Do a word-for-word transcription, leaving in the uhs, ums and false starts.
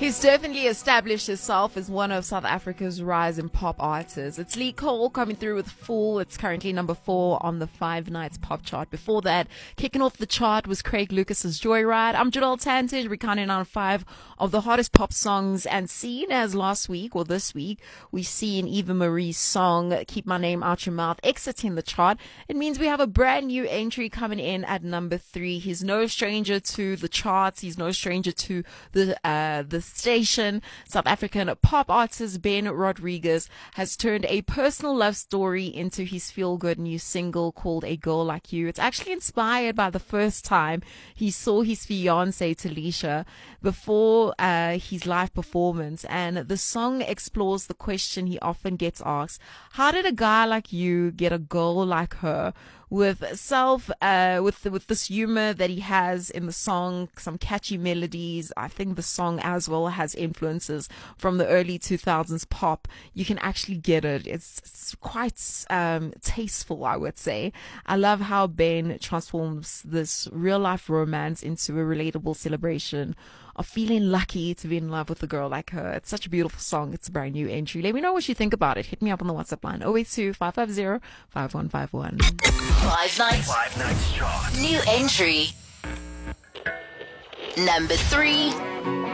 He's definitely established himself as one of South Africa's rising pop artists. It's Lee Cole coming through with Fool. It's currently number four on the Five Nights pop chart. Before that, kicking off the chart was Craig Lucas's Joyride. I'm Jadal Tantage, recounting on five of the hottest pop songs. And seen as last week or this week, we see in Eva Marie's song, Keep My Name Out Your Mouth, exiting the chart. It means we have a brand new entry coming in at number three. He's no stranger to the charts. He's no stranger to the, uh, the station. South African pop artist Ben Rodriguez has turned a personal love story into his feel-good new single called A Girl Like You. It's actually inspired by the first time he saw his fiancée Talisha before uh, his live performance, and the song explores the question he often gets asked: how did a guy like you get a girl like her? With self, uh, with the, with this humor that he has in the song, some catchy melodies. I think the song as well has influences from the early two thousands pop. You can actually get it. It's, it's quite um, tasteful, I would say. I love how Ben transforms this real life romance into a relatable celebration of feeling lucky to be in love with a girl like her. It's such a beautiful song. It's a brand new entry. Let me know what you think about it. Hit me up on the WhatsApp line oh eight two, five five zero, five one five one. Five Nights. Five Nights chart. New entry. Number three.